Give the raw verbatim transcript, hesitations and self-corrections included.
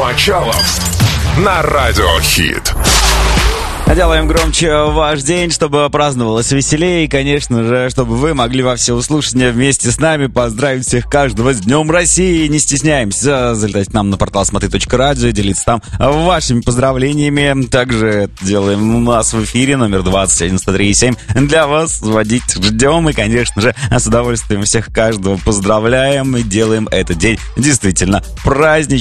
Мочалов на Радиохит. Делаем громче ваш день, чтобы праздновалось веселее. И, конечно же, чтобы вы могли во всеуслышание вместе с нами поздравить всех каждого с Днем России. Не стесняемся залетать к нам на портал смотри точка радио и делиться там вашими поздравлениями. Также это делаем у нас в эфире номер двадцать один сто три семь. Для вас звонить ждем. И, конечно же, с удовольствием всех каждого поздравляем. И делаем этот день действительно праздничным.